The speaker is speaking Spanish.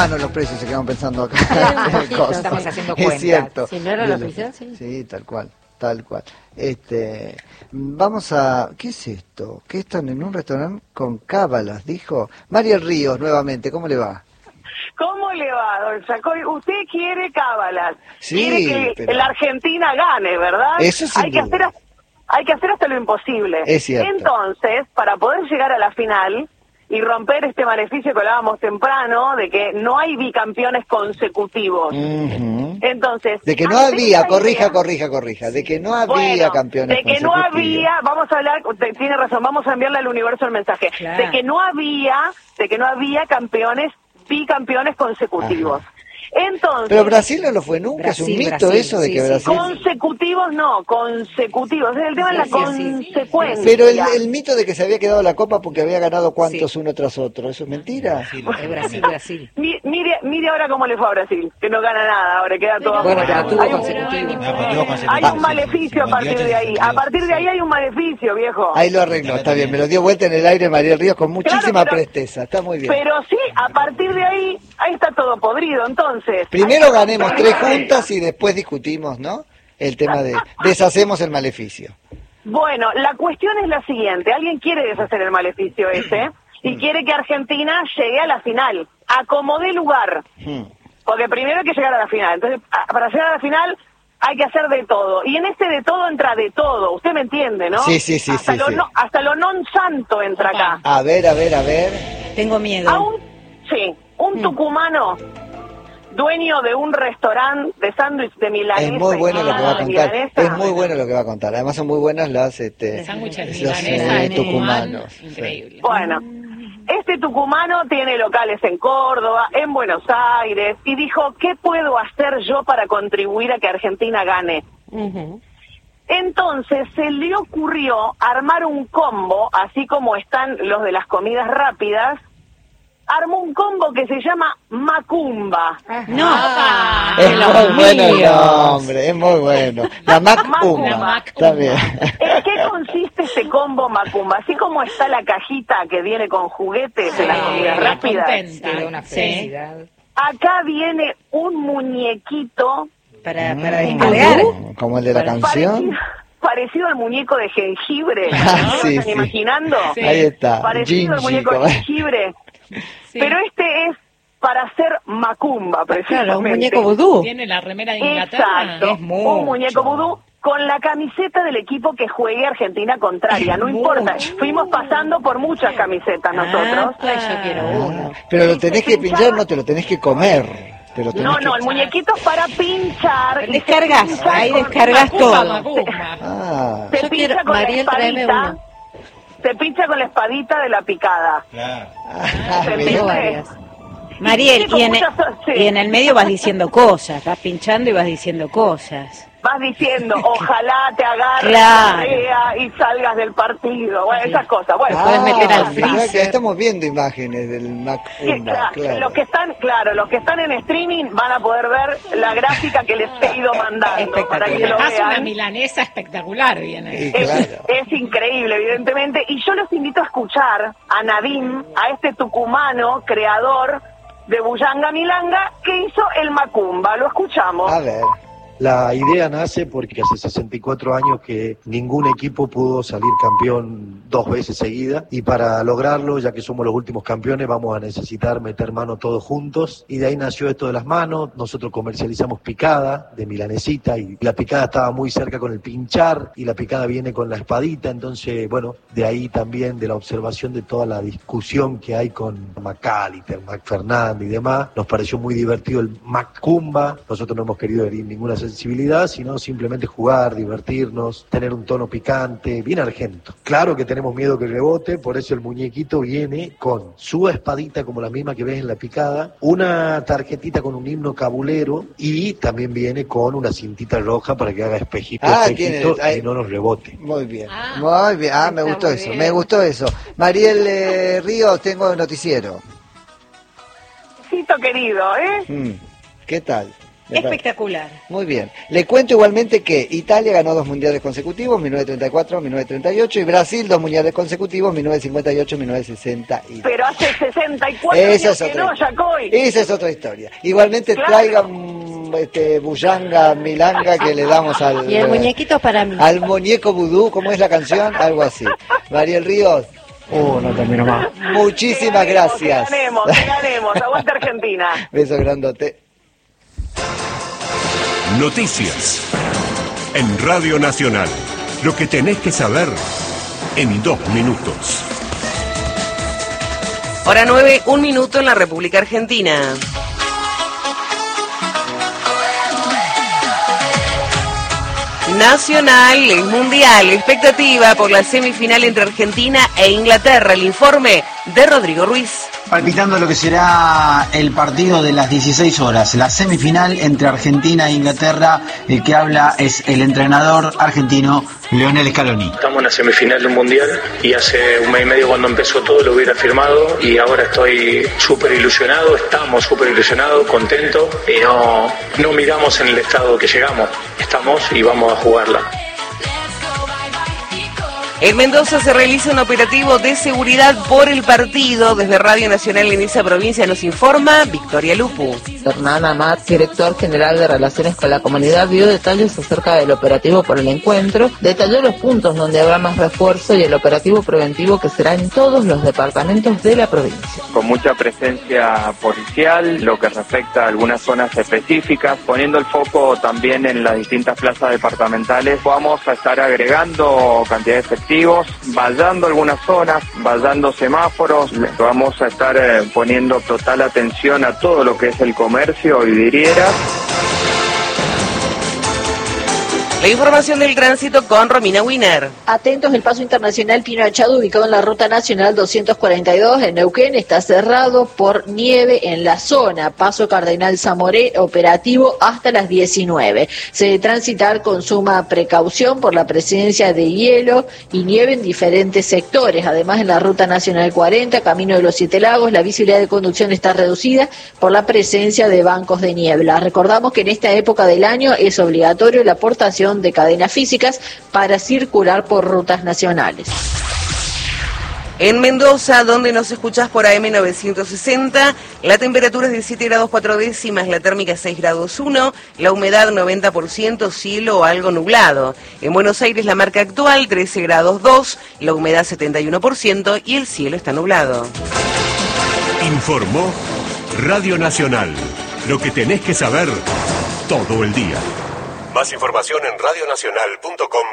hermanos los precios, se quedan pensando acá. Estamos haciendo Es cuentas. cierto. Si no era la oficial, sí. Sí, tal cual. Vamos a... ¿Qué es esto? ¿Qué están en un restaurante con cábalas? Dijo Mariel Ríos nuevamente. ¿Cómo le va? ¿Cómo le va, don Chacoy? Usted quiere cábalas. Sí, quiere que pero... la Argentina gane, ¿verdad? Eso sin duda. Hay que hacer hasta lo imposible. Es cierto. Entonces, para poder llegar a la final y romper este maleficio que hablábamos temprano, de que no hay bicampeones consecutivos. Entonces, de que no había, corrija, de que no había campeones de que no había, vamos a hablar, tiene razón, vamos a enviarle al universo el mensaje, claro. de que no había campeones, bicampeones consecutivos. Ajá. Entonces, pero Brasil no lo fue nunca, Brasil, es un mito Brasil, eso de sí, que sí. Brasil... Consecutivos no, consecutivos. El tema es la consecuencia. Pero el mito de que se había quedado la copa porque había ganado cuantos uno tras otro, ¿eso es mentira? Es Brasil. Mire ahora cómo le fue a Brasil, que no gana nada, ahora queda todo Bueno, afuera. pero tuvo Hay consecutivo. un maleficio a partir de ahí. A partir de ahí hay un maleficio, viejo. Ahí lo arregló, está bien, me lo dio vuelta en el aire Mariel Ríos con muchísima Claro, presteza, está muy bien. Pero sí, a partir de ahí está todo podrido, entonces. Primero ganemos 3 juntas y después discutimos, ¿no? El tema de deshacemos el maleficio. Bueno, la cuestión es la siguiente. Alguien quiere deshacer el maleficio ese y quiere que Argentina llegue a la final, acomode lugar. Porque primero hay que llegar a la final. Entonces, para llegar a la final hay que hacer de todo. Y en este de todo entra de todo. Usted me entiende, ¿no? Sí. Hasta lo non santo entra acá. A ver. Tengo miedo. Un tucumano, dueño de un restaurante de sándwich de milanesa. Es muy bueno lo que va a contar. milanesa. Es muy bueno lo que va a contar. Además son muy buenas las sándwiches los milanesa tucumanos. Increíble. Bueno, este tucumano tiene locales en Córdoba, en Buenos Aires, y dijo, ¿qué puedo hacer yo para contribuir a que Argentina gane? Entonces se le ocurrió armar un combo, así como están los de las comidas rápidas. Armó un combo que se llama Macumba. Es muy bueno el nombre, es muy bueno. La Macumba. Está bien. ¿En qué consiste este combo Macumba? Así como está la cajita que viene con juguetes de las comidas rápidas. De una felicidad. Acá viene un muñequito Para descargar. Como el de la canción. Parecido al muñeco de jengibre. Sí, ¿Están imaginando? Sí. Ahí está. Parecido al muñeco de jengibre. Sí. Pero este es para hacer macumba, precisamente. Claro, un muñeco vudú. Tiene la remera de Inglaterra. Exacto, Es mucho. un muñeco vudú con la camiseta del equipo que juegue Argentina contraria. No importa, fuimos pasando por muchas camisetas nosotros. Yo quiero uno. Pero lo tenés que pinchar, no te lo tenés que comer. No, el muñequito es para pinchar. Descargas, ahí descargas todo. Macumba. Se Yo pincha quiero, con Mariel, la tráeme espadita. uno. Se pincha con la espadita de la picada. ¿Se Tengo entiende? varias. Mariel, y en el medio vas diciendo cosas, vas pinchando y vas diciendo cosas. Vas diciendo, ojalá te agarres Claro. la tarea y salgas del partido. Bueno, esas cosas. Bueno, puedes meter al mirá que freezer. estamos viendo imágenes del Macumba, claro. Los que están en streaming van a poder ver la gráfica que les he ido mandando para que lo Además una vean. milanesa espectacular viene. Sí, claro. Es increíble, evidentemente. Y yo los invito a escuchar a Nadim, a este tucumano creador de Buyanga Milanga, que hizo el Macumba. Lo escuchamos. A ver. La idea nace porque hace 64 años que ningún equipo pudo salir campeón 2 veces seguidas, y para lograrlo, ya que somos los últimos campeones, vamos a necesitar meter mano todos juntos, y de ahí nació esto de las manos. Nosotros comercializamos picada de milanesita, y la picada estaba muy cerca con el pinchar, y la picada viene con la espadita. Entonces, bueno, de ahí también de la observación de toda la discusión que hay con Macaliter, Mac Fernández y demás, nos pareció muy divertido el Macumba. Nosotros no hemos querido herir ninguna sensibilidad, sino simplemente jugar, divertirnos, tener un tono picante, bien argento. Claro que tenemos miedo que rebote, por eso el muñequito viene con su espadita, como la misma que ves en la picada, una tarjetita con un himno cabulero, y también viene con una cintita roja para que haga espejito, y no nos rebote. Muy bien, muy bien. Me gustó eso, me gustó eso. Mariel Ríos, tengo noticiero. Cito querido, ¿eh? ¿Qué tal? Espectacular. Muy bien. Le cuento igualmente que Italia ganó 2 mundiales consecutivos, 1934, 1938, y Brasil 2 mundiales consecutivos, 1958, 1963. Pero hace 64 años que no, Yacoy. Esa es otra historia. Igualmente traigan bullanga, milanga que le damos al... Y el muñequito para mí. Al muñeco vudú, ¿cómo es la canción? Algo así. Mariel Ríos. No termino más. Muchísimas gracias. Que ganemos. Aguante Argentina. Beso grandote. Noticias en Radio Nacional. Lo que tenés que saber en 2 minutos. Hora 9, 1 minuto en la República Argentina. Nacional, el Mundial, expectativa por la semifinal entre Argentina e Inglaterra. El informe de Rodrigo Ruiz. Palpitando lo que será el partido de las 16 horas, la semifinal entre Argentina e Inglaterra. El que habla es el entrenador argentino Lionel Scaloni. Estamos en la semifinal del Mundial y hace 1 mes y medio cuando empezó todo lo hubiera firmado y ahora estoy súper ilusionado, estamos súper ilusionados, contentos y no miramos en el estado que llegamos, estamos y vamos a jugarla. En Mendoza se realiza un operativo de seguridad por el partido. Desde Radio Nacional en esa provincia nos informa Victoria Lupu. Hernán Amat, director general de Relaciones con la Comunidad, dio detalles acerca del operativo por el encuentro, detalló los puntos donde habrá más refuerzo y el operativo preventivo que será en todos los departamentos de la provincia. Con mucha presencia policial, lo que respecta a algunas zonas específicas, poniendo el foco también en las distintas plazas departamentales, vamos a estar agregando cantidad de efectivos, vallando algunas zonas, vallando semáforos, vamos a estar poniendo total atención a todo lo que es el comercio y vidrieras. La información del tránsito con Romina Winer. Atentos, el paso internacional Pino Achado, ubicado en la ruta nacional 242 en Neuquén, está cerrado por nieve en la zona. Paso Cardenal Zamoré, operativo hasta las 19. Se debe transitar con suma precaución por la presencia de hielo y nieve en diferentes sectores. Además, en la ruta nacional 40, camino de los Siete Lagos, la visibilidad de conducción está reducida por la presencia de bancos de niebla. Recordamos que en esta época del año es obligatorio la aportación de cadenas físicas para circular por rutas nacionales. En Mendoza, donde nos escuchás por AM 960, la temperatura es 17 grados 4 décimas, la térmica 6 grados 1, la humedad 90%, cielo algo nublado. En Buenos Aires la marca actual 13 grados 2, la humedad 71% y el cielo está nublado. Informó Radio Nacional. Lo que tenés que saber todo el día. Más información en radionacional.com.ar.